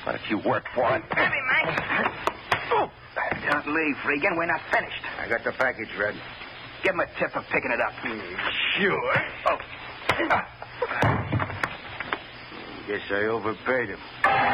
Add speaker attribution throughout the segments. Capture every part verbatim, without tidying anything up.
Speaker 1: Not if you work for it.
Speaker 2: Give me, Max. Oh. Don't leave, Regan. We're not finished.
Speaker 3: I got the package, Red.
Speaker 2: Give him a tip for picking it up.
Speaker 3: Sure.
Speaker 2: Oh.
Speaker 3: Guess I overpaid him.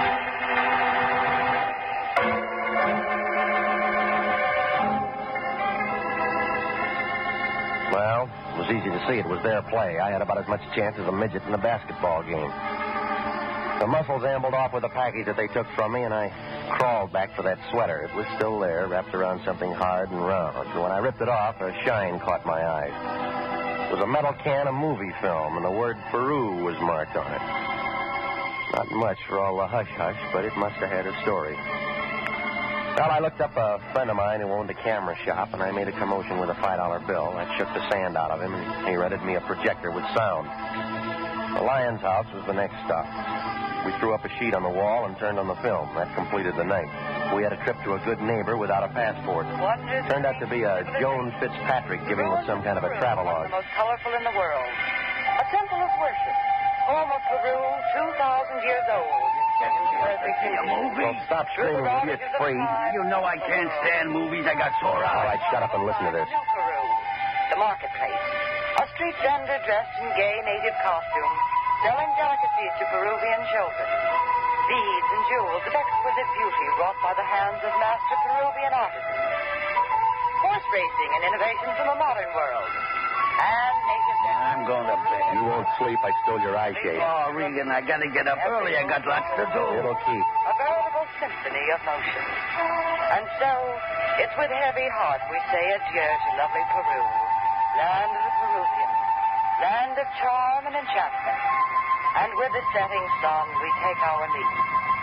Speaker 1: Well, it was easy to see it was their play. I had about as much chance as a midget in a basketball game. The muscles ambled off with the package that they took from me, and I crawled back for that sweater. It was still there, wrapped around something hard and round. And when I ripped it off, a shine caught my eye. It was a metal can of movie film, and the word Peru was marked on it. Not much for all the hush-hush, but it must have had a story. Well, I looked up a friend of mine who owned a camera shop, and I made a commotion with a five dollar bill. That shook the sand out of him, and he rented me a projector with sound. The Lyons house was the next stop. We threw up a sheet on the wall and turned on the film. That completed the night. We had a trip to a good neighbor without a passport. It turned out to be a Joan Fitzpatrick giving us some kind of a travelogue.
Speaker 4: The most colorful in the world. A temple of worship. Home of Peru, two thousand years old.
Speaker 3: A movie?
Speaker 1: Well, stop screaming, will you? It's free.
Speaker 3: You know I can't stand movies. I got sore eyes.
Speaker 1: All right, shut up and listen to this.
Speaker 4: New Peru, the marketplace. A street vendor dressed in gay native costumes, selling delicacies to Peruvian children. Beads and jewels of exquisite beauty wrought by the hands of master Peruvian artisans. Horse racing and innovation from a modern world. And native dance.
Speaker 3: I'm going to bed.
Speaker 1: You won't sleep. I stole your eye shade.
Speaker 3: Oh, Regan, I got to get up early. I got lots to do.
Speaker 1: It'll keep.
Speaker 4: A veritable symphony of motion. And so, it's with heavy heart we say adieu to lovely Peru. Land of the Peruvians. Land of charm and enchantment. And with the setting sun, we take our leave.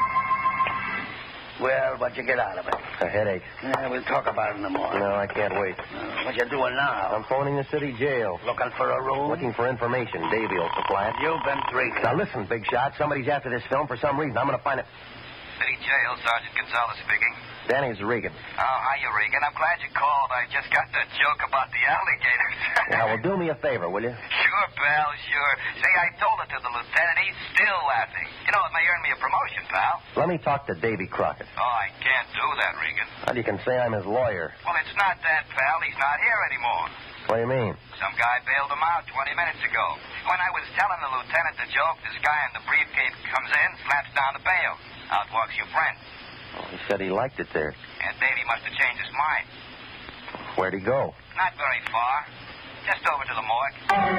Speaker 3: Well, what'd you get out of it?
Speaker 1: A headache.
Speaker 3: Yeah, we'll talk about it in the morning.
Speaker 1: No, I can't wait.
Speaker 3: Uh, what you doing now?
Speaker 1: I'm phoning the city jail.
Speaker 3: Looking for a room?
Speaker 1: Looking for information. Davey will supply it.
Speaker 3: You've been drinking.
Speaker 1: Now listen, big shot. Somebody's after this film for some reason. I'm going to find it.
Speaker 5: City Jail, Sergeant Gonzalez speaking.
Speaker 1: Danny's Regan.
Speaker 5: Oh, hiya, Regan. I'm glad you called. I just got that joke about the alligators.
Speaker 1: Now, well, do me a favor, will you?
Speaker 5: Sure, pal, sure. Say, I told it to the lieutenant. He's still laughing. You know, it may earn me a promotion, pal.
Speaker 1: Let me talk to Davy Crockett.
Speaker 5: Oh, I can't do that, Regan.
Speaker 1: Well, you can say I'm his lawyer.
Speaker 5: Well, it's not that, pal. He's not here anymore.
Speaker 1: What do you mean?
Speaker 5: Some guy bailed him out twenty minutes ago. When I was telling the lieutenant the joke, this guy in the briefcase comes in, slaps down the bail. Out walks your friend.
Speaker 1: Well, he said he liked it there.
Speaker 5: And Davey must have changed his mind.
Speaker 1: Where'd he go?
Speaker 5: Not very far. Just over to the morgue.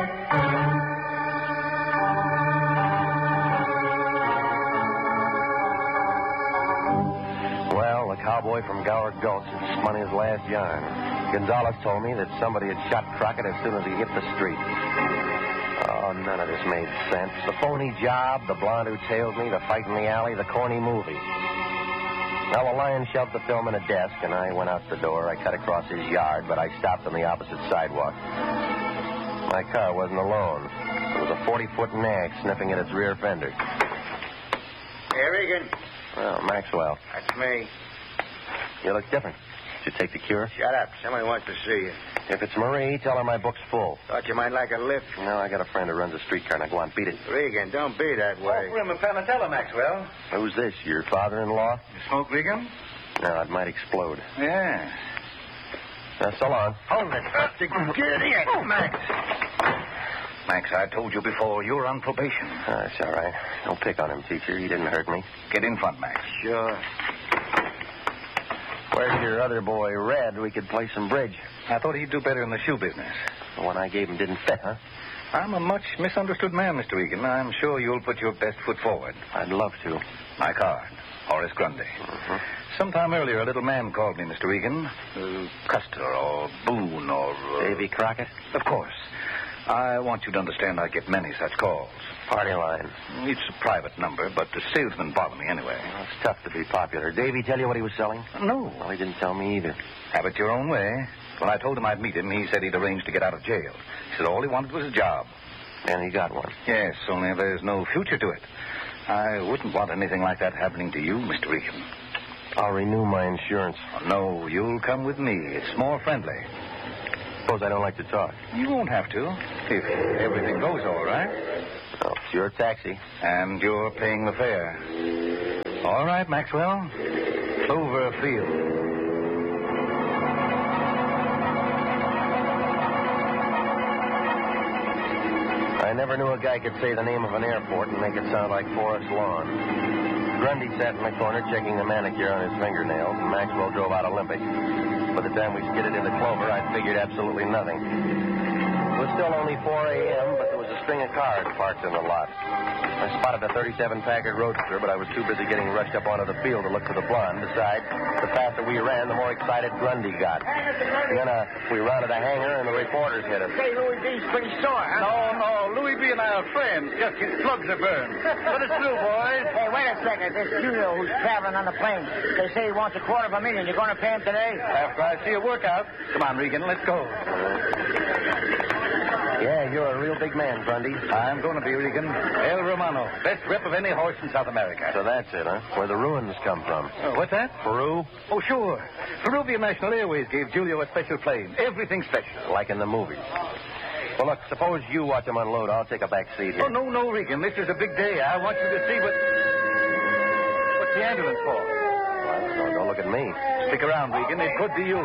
Speaker 1: Well, the cowboy from Gower Gulch had spun his last yarn. Gonzalez told me that somebody had shot Crockett as soon as he hit the street. Oh, none of this made sense. The phony job, the blonde who tailed me, the fight in the alley, the corny movie. Well, the lion shoved the film in a desk, and I went out the door. I cut across his yard, but I stopped on the opposite sidewalk. My car wasn't alone. There was a forty-foot nag sniffing at its rear fender.
Speaker 3: Hey, Regan.
Speaker 1: Well, Maxwell,
Speaker 3: That's me.
Speaker 1: you look different. Did you take the cure?
Speaker 3: Shut up. Somebody wants to see you.
Speaker 1: If it's Marie, tell her my book's full.
Speaker 3: Thought you might like a lift.
Speaker 1: No, I got a friend who runs a streetcar. Now go on, beat it.
Speaker 3: Regan, don't be that way.
Speaker 6: Smoke room and Panatella, Maxwell.
Speaker 1: Who's this, your father-in-law?
Speaker 6: You smoke, Regan?
Speaker 1: No, it might explode.
Speaker 6: Yeah.
Speaker 1: Now, so long.
Speaker 3: Hold it. Get in, Max.
Speaker 6: Max, I told you before, you're on probation.
Speaker 1: Oh, that's all right. Don't pick on him, teacher. He didn't hurt me.
Speaker 6: Get in front, Max.
Speaker 3: Sure.
Speaker 1: Where's your other boy, Red? We could play some bridge.
Speaker 6: I thought he'd do better in the shoe business.
Speaker 1: The one I gave him didn't fit, huh?
Speaker 6: I'm a much misunderstood man, Mister Regan. I'm sure you'll put your best foot forward.
Speaker 1: I'd love to.
Speaker 6: My card, Horace Grundy.
Speaker 1: Mm-hmm.
Speaker 6: Sometime earlier, a little man called me, Mister Regan. Uh, Custer or Boone or... Uh...
Speaker 1: Davy Crockett?
Speaker 6: Of course. I want you to understand I get many such calls.
Speaker 1: Party line.
Speaker 6: It's a private number, but the salesmen bother me anyway.
Speaker 1: Well, it's tough to be popular. Davy tell you what he was selling?
Speaker 6: No.
Speaker 1: Well, he didn't tell me either.
Speaker 6: Have it your own way. When I told him I'd meet him, he said he'd arranged to get out of jail. He said all he wanted was a job.
Speaker 1: And he got one.
Speaker 6: Yes, only there's no future to it. I wouldn't want anything like that happening to you, Mister Regan.
Speaker 1: I'll renew my insurance.
Speaker 6: Oh, no, you'll come with me. It's more friendly.
Speaker 1: Suppose I don't like to talk.
Speaker 6: You won't have to, if everything goes all right.
Speaker 1: Oh, it's your taxi.
Speaker 6: And you're paying the fare. All right, Maxwell. Cloverfield.
Speaker 1: I never knew a guy could say the name of an airport and make it sound like Forest Lawn. Grundy sat in the corner checking the manicure on his fingernails, and Maxwell drove out Olympic. By the time we skidded into Clover, I'd figured absolutely nothing. It was still only four a.m., but there was a string of cars parked in the lot. I spotted a thirty-seven Packard Roadster, but I was too busy getting rushed up onto the field to look for the blonde. Besides, the faster we ran, the more excited Grundy got. Then uh, we rounded a hangar, and the reporters hit us.
Speaker 2: Say, Louis B's pretty sore, huh?
Speaker 6: No, no. Louis B. and I are friends. Just his plugs are burned. Let us through, boys.
Speaker 2: Hey, wait a second. This Julio who's traveling on the plane. They say he wants a quarter of a million. You going to pay him today?
Speaker 6: After I see a workout. Come on, Regan, let's go.
Speaker 1: Yeah, you're a real big man, Grundy.
Speaker 6: I'm going to be, Regan. El Romano. Best rep of any horse in South America.
Speaker 1: So that's it, huh? Where the ruins come from.
Speaker 6: Oh, what's that?
Speaker 1: Peru?
Speaker 6: Oh, sure. Peruvian National Airways gave Julio a special plane. Everything special.
Speaker 1: Like in the movies. Well, look, suppose you watch him unload. I'll take a back seat here.
Speaker 6: Oh, no, no, Regan. This is a big day. I want you to see what... What's the ambulance for?
Speaker 1: Well, don't, don't look at me.
Speaker 6: Stick around, Regan. It could be you.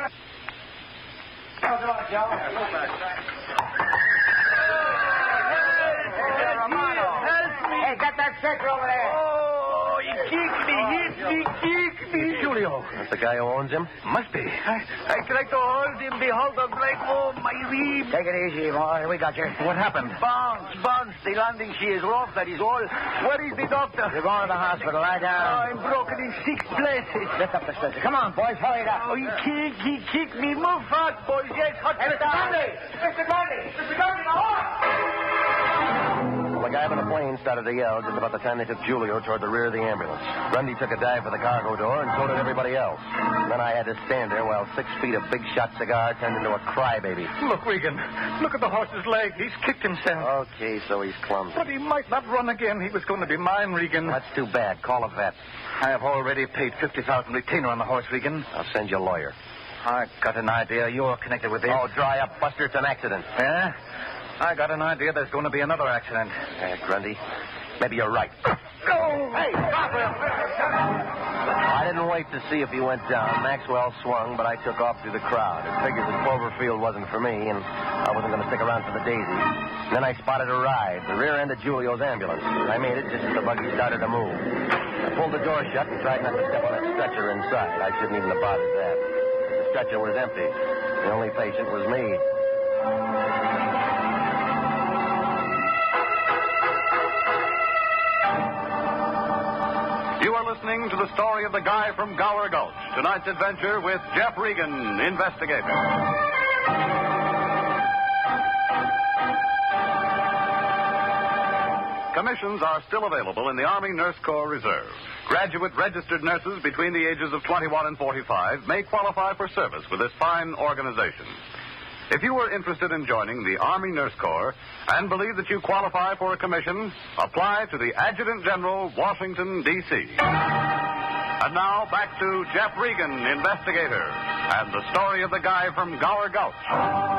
Speaker 2: Hey, get that stretcher over there.
Speaker 3: Oh, he kicked me, hit me, kicked me.
Speaker 6: Julio.
Speaker 1: That's the guy who owns him?
Speaker 6: Must be.
Speaker 3: I, I tried to hold him. Behold, the black oh, my rib.
Speaker 2: Take it easy, boy. We got you.
Speaker 6: What happened?
Speaker 3: Bounce, bounce. The landing she is rough, that is all. Where is the doctor?
Speaker 2: You're going to the hospital. Lie
Speaker 3: Oh,
Speaker 2: down.
Speaker 3: I'm broken in six places.
Speaker 2: Lift up the stretcher. Come on, boys. Hurry it up.
Speaker 3: Oh, he kicked, he kicked me. Move fast, boys. Yes, hot.
Speaker 2: Hey, Mister Grundy! Mister Grundy! Mister Grundy, the horse!
Speaker 1: Well, the guy on the plane started to yell just about the time they took Julio toward the rear of the ambulance. Grundy took a dive for the cargo door, and so did everybody else. Then I had to stand there while six feet of big shot cigar turned into a crybaby.
Speaker 6: Look, Regan. Look at the horse's leg. He's kicked himself.
Speaker 1: Okay, so he's clumsy.
Speaker 6: But he might not run again. He was going to be mine, Regan.
Speaker 1: That's too bad. Call a vet.
Speaker 6: I have already paid fifty thousand retainer on the horse, Regan.
Speaker 1: I'll send you a lawyer.
Speaker 6: I got an idea you're connected with this.
Speaker 1: Oh, dry up, Buster. It's an accident.
Speaker 6: Yeah? I got an idea there's going to be another accident.
Speaker 1: Yeah, Grundy. Maybe you're right.
Speaker 6: Go! Hey, stop him!
Speaker 1: I didn't wait to see if he went down. Maxwell swung, but I took off through the crowd. It figured that Cloverfield wasn't for me, and I wasn't going to stick around for the daisies. Then I spotted a ride, the rear end of Julio's ambulance. I made it just as the buggy started to move. I pulled the door shut and tried not to step on that stretcher inside. I shouldn't even have bothered that. The stretcher was empty. The only patient was me.
Speaker 7: You are listening to the story of the guy from Gower Gulch. Tonight's adventure with Jeff Regan, investigator. Commissions are still available in the Army Nurse Corps Reserve. Graduate registered nurses between the ages of twenty-one and forty-five may qualify for service with this fine organization. If you are interested in joining the Army Nurse Corps and believe that you qualify for a commission, apply to the Adjutant General, Washington, D C And now back to Jeff Regan, investigator, and the story of the guy from Gower Gulch.